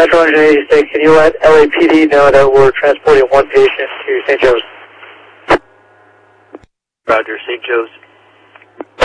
Metro Engine 86, can you let LAPD know that we're transporting one patient to St. Joe's? Roger, St. Joe's.